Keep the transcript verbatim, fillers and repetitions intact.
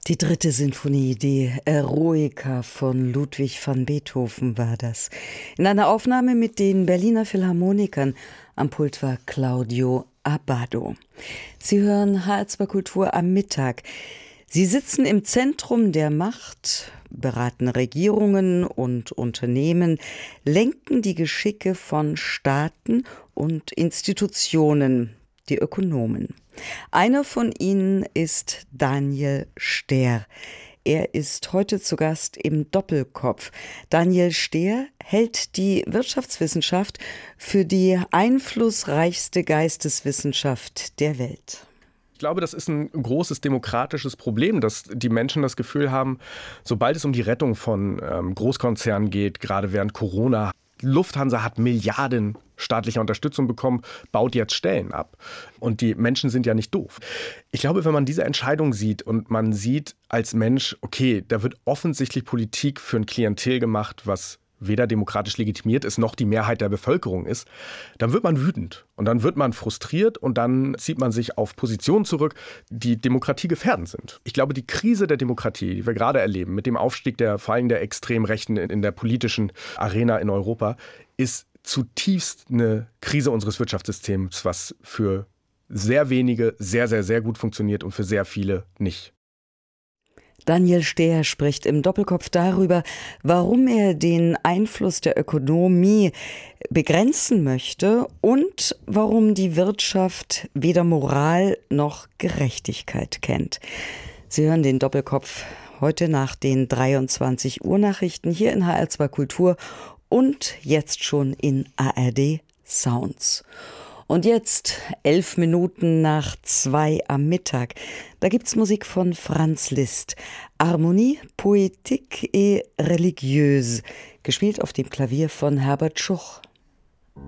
Die dritte Sinfonie, die Eroica von Ludwig van Beethoven war das. In einer Aufnahme mit den Berliner Philharmonikern. Am Pult war Claudio Abbado. Sie hören H R zwei Kultur am Mittag. Sie sitzen im Zentrum der Macht, beraten Regierungen und Unternehmen, lenken die Geschicke von Staaten und Institutionen, die Ökonomen. Einer von ihnen ist Daniel Stehr. Er ist heute zu Gast im Doppelkopf. Daniel Stehr hält die Wirtschaftswissenschaft für die einflussreichste Geisteswissenschaft der Welt. Ich glaube, das ist ein großes demokratisches Problem, dass die Menschen das Gefühl haben, sobald es um die Rettung von ähm, Großkonzernen geht, gerade während Corona, Lufthansa hat Milliarden staatlicher Unterstützung bekommen, baut jetzt Stellen ab. Und die Menschen sind ja nicht doof. Ich glaube, wenn man diese Entscheidung sieht und man sieht als Mensch, okay, da wird offensichtlich Politik für ein Klientel gemacht, was weder demokratisch legitimiert ist, noch die Mehrheit der Bevölkerung ist, dann wird man wütend und dann wird man frustriert und dann zieht man sich auf Positionen zurück, die Demokratie gefährdend sind. Ich glaube, die Krise der Demokratie, die wir gerade erleben, mit dem Aufstieg der, vor allem der Extremrechten in der politischen Arena in Europa, ist zutiefst eine Krise unseres Wirtschaftssystems, was für sehr wenige sehr, sehr, sehr gut funktioniert und für sehr viele nicht. Daniel Stehr spricht im Doppelkopf darüber, warum er den Einfluss der Ökonomie begrenzen möchte und warum die Wirtschaft weder Moral noch Gerechtigkeit kennt. Sie hören den Doppelkopf heute nach den dreiundzwanzig Uhr Nachrichten hier in H R zwei Kultur und jetzt schon in A R D Sounds. Und jetzt, elf Minuten nach zwei am Mittag, da gibt's Musik von Franz Liszt. Harmonie poétique et religieuse, gespielt auf dem Klavier von Herbert Schuch.